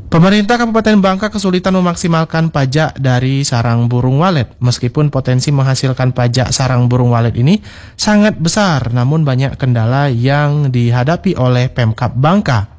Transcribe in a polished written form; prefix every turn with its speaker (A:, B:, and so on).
A: Pemerintah Kabupaten Bangka kesulitan memaksimalkan pajak dari sarang burung walet. Meskipun potensi menghasilkan pajak sarang burung walet ini sangat besar, namun banyak kendala yang dihadapi oleh Pemkab Bangka.